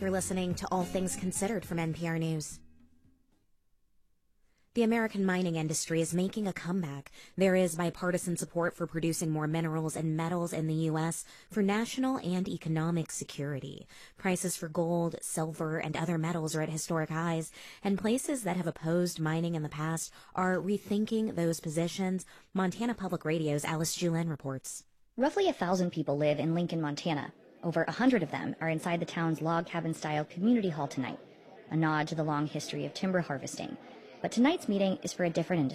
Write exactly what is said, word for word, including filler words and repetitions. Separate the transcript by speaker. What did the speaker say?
Speaker 1: You're listening to All Things Considered from N P R News. The American mining industry is making a comeback. There is bipartisan support for producing more minerals and metals in the U S for national and economic security. Prices for gold, silver, and other metals are at historic highs, and places that have opposed mining in the past are rethinking those positions. Montana Public Radio's Alice Julien reports.
Speaker 2: Roughly a thousand people live in Lincoln, Montana. Over a hundred of them are inside the town's log cabin-style community hall tonight, a nod to the long history of timber harvesting. But tonight's meeting is for a different industry.